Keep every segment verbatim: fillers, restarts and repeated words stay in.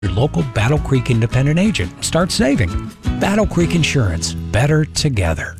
Your local Battle Creek independent agent. Start saving. Battle Creek Insurance. Better together.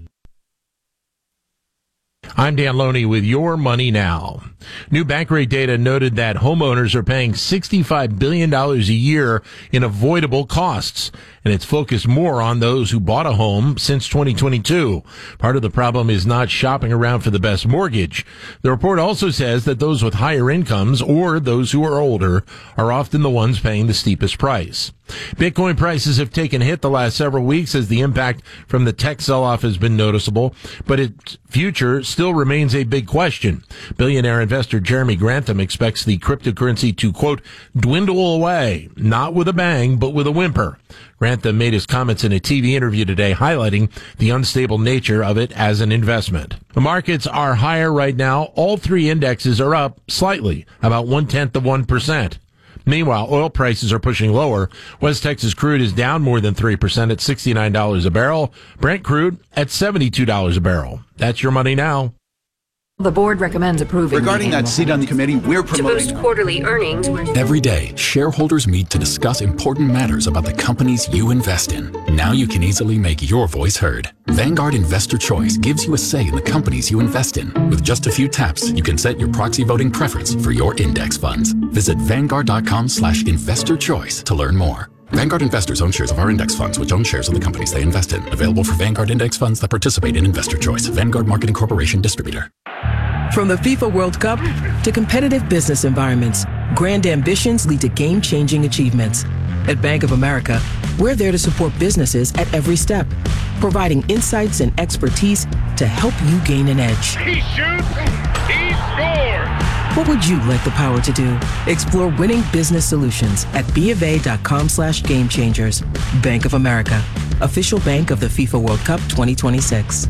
I'm Dan Loney with Your Money Now. New Bankrate data noted that homeowners are paying sixty-five billion dollars a year in avoidable costs, and it's focused more on those who bought a home since twenty twenty-two. Part of the problem is not shopping around for the best mortgage. The report also says that those with higher incomes or those who are older are often the ones paying the steepest price. Bitcoin prices have taken a hit the last several weeks as the impact from the tech sell-off has been noticeable, but its future still remains a big question. Billionaire investor Jeremy Grantham expects the cryptocurrency to, quote, dwindle away, not with a bang, but with a whimper. Grantham made his comments in a T V interview today highlighting the unstable nature of it as an investment. The markets are higher right now. All three indexes are up slightly, about one-tenth of one percent. Meanwhile, oil prices are pushing lower. West Texas crude is down more than three percent at sixty-nine dollars a barrel. Brent crude at seventy-two dollars a barrel. That's Your Money Now. The board recommends approving. Regarding that seat on the committee, we're promoting. To boost quarterly earnings. Every day, shareholders meet to discuss important matters about the companies you invest in. Now you can easily make your voice heard. Vanguard Investor Choice gives you a say in the companies you invest in. With just a few taps, you can set your proxy voting preference for your index funds. Visit Vanguard.com slash investor choice to learn more. Vanguard investors own shares of our index funds, which own shares of the companies they invest in. Available for Vanguard index funds that participate in Investor Choice. Vanguard Marketing Corporation Distributor. From the FIFA World Cup to competitive business environments, grand ambitions lead to game-changing achievements. At Bank of America, we're there to support businesses at every step, providing insights and expertise to help you gain an edge. He shoots, he scores! What would you like the power to do? Explore winning business solutions at BofA.com slash game changers. Bank of America, official bank of the FIFA World Cup twenty twenty-six.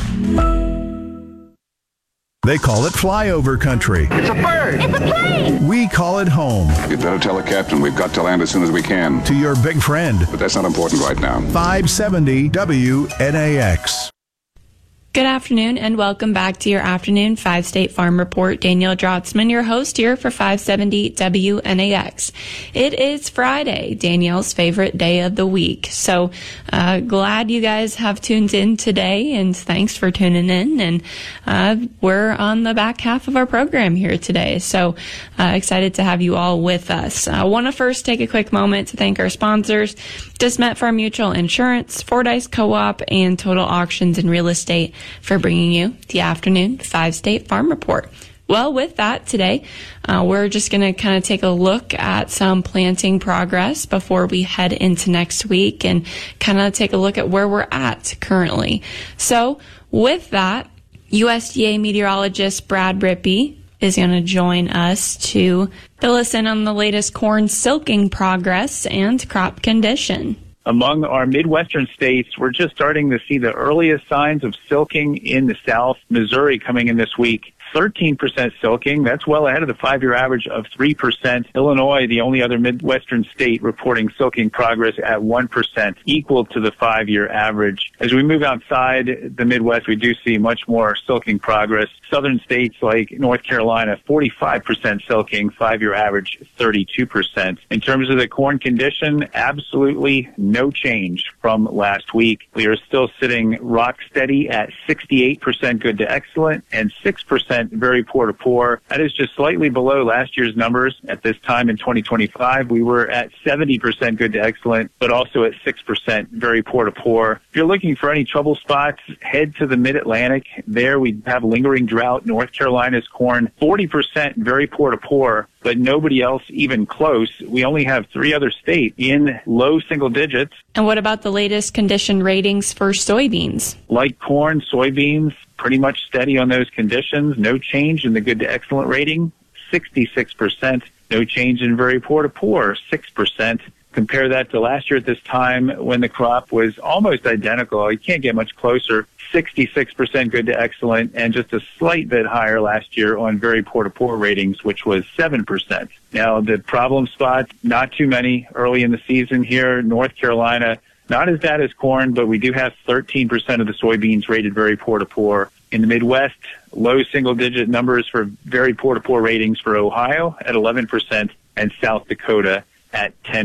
They call it flyover country. It's a bird! It's a plane! We call it home. You'd better tell the captain we've got to land as soon as we can. To your big friend. But that's not important right now. five seventy W N A X. Good afternoon and welcome back to your afternoon Five State Farm Report. Danielle Drotzman, your host here for five seventy W N A X. It is Friday, Danielle's favorite day of the week. So uh, glad you guys have tuned in today, and thanks for tuning in. And uh, we're on the back half of our program here today. So uh, excited to have you all with us. I want to first take a quick moment to thank our sponsors, Dismet Farm Mutual Insurance, Fordyce Co-op, and Total Auctions and Real Estate, for bringing you the afternoon Five State Farm Report. Well, with that today, uh, we're just going to kind of take a look at some planting progress before we head into next week and kind of take a look at where we're at currently. So with that, U S D A meteorologist Brad Rippey is going to join us to fill us in on the latest corn silking progress and crop condition. Among our Midwestern states, we're just starting to see the earliest signs of silking in the South. Missouri coming in this week, thirteen percent silking. That's well ahead of the five-year average of three percent. Illinois, the only other Midwestern state reporting silking progress at one percent, equal to the five-year average. As we move outside the Midwest, we do see much more silking progress. Southern states like North Carolina, forty-five percent silking, five-year average thirty-two percent. In terms of the corn condition, absolutely no change from last week. We are still sitting rock steady at sixty-eight percent good to excellent and six percent very poor to poor. That is just slightly below last year's numbers. At this time in twenty twenty-five, we were at seventy percent good to excellent, but also at six percent very poor to poor. If you're looking for any trouble spots, head to the Mid-Atlantic. There we have lingering drought. North Carolina's corn, forty percent very poor to poor, but nobody else even close. We only have three other states in low single digits. And what about the latest condition ratings for soybeans? Like corn, soybeans, pretty much steady on those conditions. No change in the good to excellent rating, sixty-six percent. No change in very poor to poor, six percent. Compare that to last year at this time when the crop was almost identical. You can't get much closer. sixty-six percent good to excellent, and just a slight bit higher last year on very poor to poor ratings, which was seven percent. Now, the problem spots, not too many early in the season here. North Carolina, not as bad as corn, but we do have thirteen percent of the soybeans rated very poor to poor. In the Midwest, low single-digit numbers for very poor to poor ratings for Ohio at eleven percent and South Dakota at ten